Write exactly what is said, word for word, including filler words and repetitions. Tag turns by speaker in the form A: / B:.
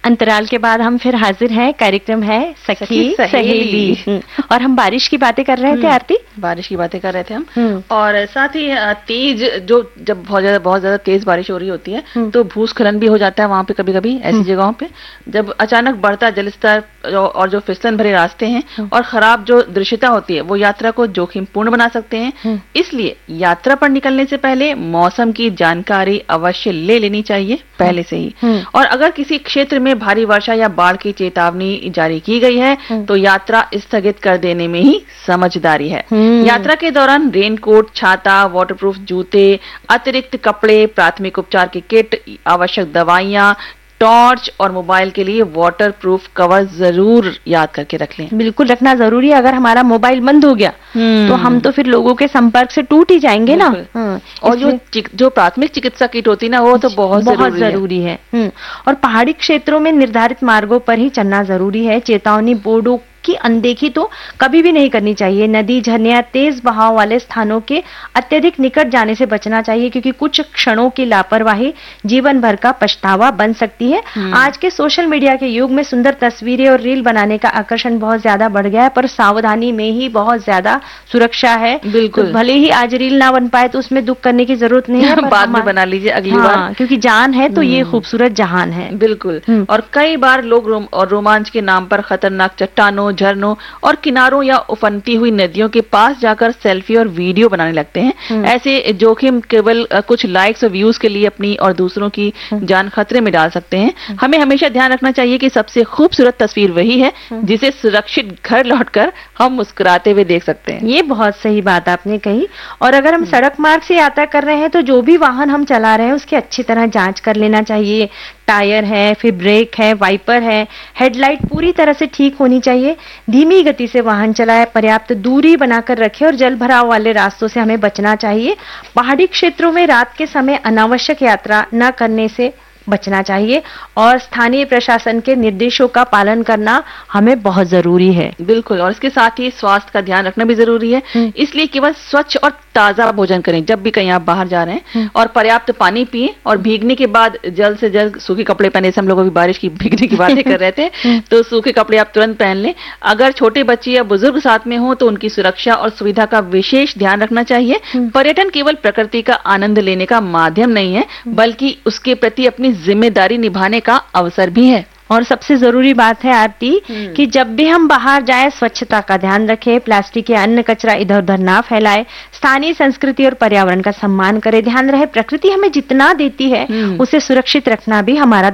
A: अंतराल के बाद हम फिर हाजिर हैं। कार्यक्रम है सखी, सखी सहेली, सहेली। और हम बारिश की बातें कर रहे थे आरती।
B: बारिश की बातें कर रहे थे हम, और साथ ही तेज जो जब बहुत ज्यादा बहुत ज्यादा तेज बारिश हो रही होती है तो भूस्खलन भी हो जाता है वहां पे कभी कभी ऐसी जगहों पे, जब अचानक बढ़ता जलस्तर और जो फिसलन भरे रास्ते हैं और खराब जो दृश्यता होती है वो यात्रा को जोखिमपूर्ण बना सकते हैं। इसलिए यात्रा पर निकलने से पहले मौसम की जानकारी अवश्य ले लेनी चाहिए पहले से ही। और अगर किसी क्षेत्र में भारी वर्षा या बाढ़ की चेतावनी जारी की गई है तो यात्रा स्थगित कर देने में ही समझदारी है। यात्रा के दौरान रेनकोट, छाता, वाटरप्रूफ जूते, अतिरिक्त कपड़े, प्राथमिक उपचार की किट, आवश्यक दवाइयां, टॉर्च और मोबाइल के लिए वाटर प्रूफ कवर जरूर याद करके रख लें।
A: बिल्कुल रखना जरूरी है। अगर हमारा मोबाइल बंद हो गया तो हम तो फिर लोगों के संपर्क से टूट ही जाएंगे ना।
B: और जो जो प्राथमिक चिकित्सा किट होती है ना वो तो बहुत
A: बहुत जरूरी है। है और पहाड़ी क्षेत्रों में निर्धारित मार्गों पर ही चलना जरूरी है। चेतावनी बोर्डों की अनदेखी तो कभी भी नहीं करनी चाहिए। नदी, झरने या तेज बहाव वाले स्थानों के अत्यधिक निकट जाने से बचना चाहिए, क्योंकि कुछ क्षणों की लापरवाही जीवन भर का पछतावा बन सकती है। आज के सोशल मीडिया के युग में सुंदर तस्वीरें और रील बनाने का आकर्षण बहुत ज्यादा बढ़ गया है, पर सावधानी में ही बहुत ज्यादा सुरक्षा है।
B: बिल्कुल।
A: तो भले ही आज रील ना बन पाए तो उसमें दुख करने की जरूरत नहीं है,
B: बाद में बना लीजिए अगली
A: हाँ,
B: बार,
A: क्योंकि जान है तो ये खूबसूरत जहान है।
B: बिल्कुल। और कई बार लोग रोम, और रोमांच के नाम पर खतरनाक चट्टानों, झरनों और किनारों या उफनती हुई नदियों के पास जाकर सेल्फी और वीडियो बनाने लगते हैं। ऐसे जोखिम केवल कुछ लाइक्स और व्यूज के लिए अपनी और दूसरों की जान खतरे में डाल सकते हैं। हमें हमेशा ध्यान रखना चाहिए कि सबसे खूबसूरत तस्वीर वही है जिसे सुरक्षित घर लौटकर हम मुस्कुराते हुए देख सकते हैं।
A: ये बहुत सही बात आपने कही। और अगर हम सड़क मार्ग से यात्रा कर रहे हैं तो जो भी वाहन हम चला रहे हैं उसकी अच्छी तरह जांच कर लेना चाहिए। टायर है, फिर ब्रेक है, वाइपर है, हेडलाइट पूरी तरह से ठीक होनी चाहिए। धीमी गति से वाहन चलाए, पर्याप्त दूरी बनाकर रखें और जल भराव वाले रास्तों से हमें बचना चाहिए। पहाड़ी क्षेत्रों में रात के समय अनावश्यक यात्रा न करने से बचना चाहिए और स्थानीय प्रशासन के निर्देशों का पालन करना हमें बहुत जरूरी है।
B: बिल्कुल। और इसके साथ ही स्वास्थ्य का ध्यान रखना भी जरूरी है, इसलिए केवल स्वच्छ और ताजा भोजन करें जब भी कहीं आप बाहर जा रहे हैं, और पर्याप्त पानी पिए और भीगने के बाद जल्द से जल्द सूखे कपड़े पहने। हम लोग अभी बारिश की भीगने की बातें कर रहे थे तो सूखे कपड़े आप तुरंत पहन लें। अगर छोटे बच्चे या बुजुर्ग साथ में हो तो उनकी सुरक्षा और सुविधा का विशेष ध्यान रखना चाहिए। पर्यटन केवल प्रकृति का आनंद लेने का माध्यम नहीं है, बल्कि उसके प्रति अपनी जिम्मेदारी निभाने का अवसर भी है।
A: और सबसे जरूरी बात है आरती कि जब भी हम बाहर जाएं स्वच्छता का ध्यान रखें, प्लास्टिक या अन्य कचरा इधर उधर ना फैलाएं, स्थानीय संस्कृति और पर्यावरण का सम्मान करें। ध्यान रहे प्रकृति हमें जितना देती है उसे सुरक्षित रखना भी हमारा